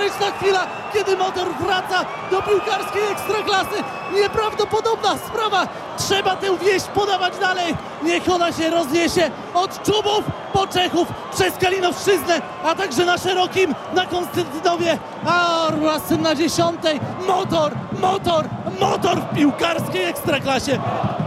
historyczna chwila, kiedy Motor wraca do piłkarskiej ekstraklasy. Nieprawdopodobna sprawa. Trzeba tę wieść podawać dalej. Niech ona się rozniesie od Czubów po Czechów, przez Kalinowszczyznę, a także na Szerokim, na Konstantynowie, a oraz na 10. Motor w piłkarskiej ekstraklasie.